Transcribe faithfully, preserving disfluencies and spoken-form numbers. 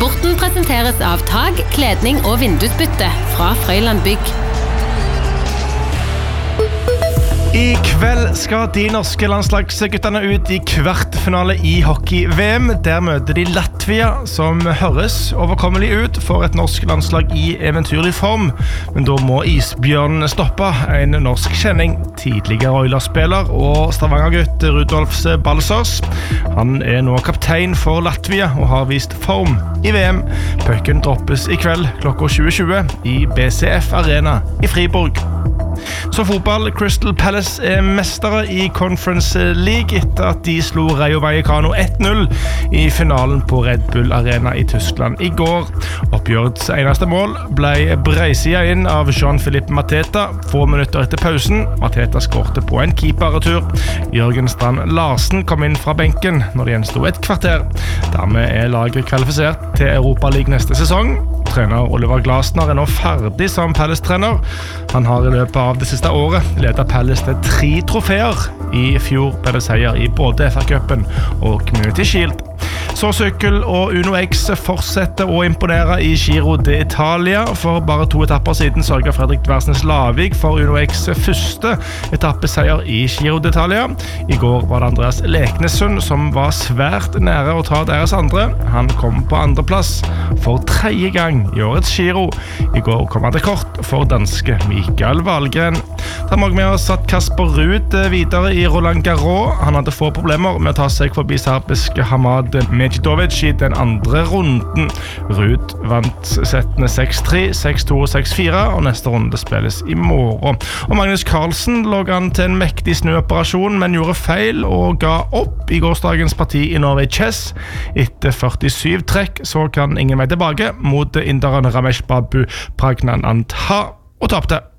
Sporten presenteres av tag, kledning og vindusbytte fra Frøyland Bygg. I kveld skal de norske landslagsgutterne ut i kvartfinale i hockey-V M. Der møter de Latvia, som høres overkommelig ut for et norsk landslag i eventyrlig form. Men da må isbjørnen stoppe. En norsk kjenning, tidligere Oilers-spiller og Stavanger-gutt Rudolf Balsers. Han er nå kaptein for Latvia og har vist form i V M. Pucken droppes i kveld klokka tjue tjue i B C F Arena i Friborg. Så fotball, Crystal Palace er mestere i Conference League etter at de slo Rayo Vallecano ett null i finalen på Red Bull Arena i Tyskland i går. Oppgjørets eneste mål ble breisia inn av Jean-Philippe Mateta få minutter etter pausen. Mateta skårte på en keeperretur. Jørgen Strand Larsen kom inn fra benken når det gjensto et kvarter. Dermed er laget kvalifisert til Europa League neste sesong. Trener Oliver Glasner er nå ferdig som Palace-trener. Han har i løpet av det siste året ledet Palace til tre trofeer. I fjor ble det seier i både F A-cupen og Community Shield. Så sykkel og Uno X fortsetter å imponere i Giro d'Italia. For bare to etapper siden sørget Fredrik Dversnes Lavik for Uno X første etappeseier i Giro d'Italia. I går var det Andreas Leknessund som var svært nære å ta deres andre. Han kom på andreplass for tredje gang i årets Giro. I går kom han til kort for danske Mikael Wahlgren. Da må vi ha satt Kasper Ruud videre i Roland Garros. Han hadde få problemer med å ta seg forbi serbiske Hamad Medjidovic i den andre runden. Ruud vant settene seks tre, seks to og seks fire, og neste runde spilles i morgen. Og Magnus Carlsen lå an til en mektig snuoperasjon, men gjorde feil og ga opp i gårsdagens parti i Norway Chess. Etter førtisju trekk så kan ingen vei tilbake mot inderen Ramesh Babu Pragnanandha og tapte.